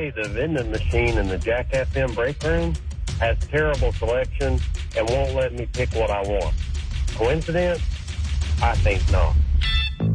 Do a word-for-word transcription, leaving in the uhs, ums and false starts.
say the vending machine in the Jack F M break room has terrible selection and won't let me pick what I want. Coincidence? I think not.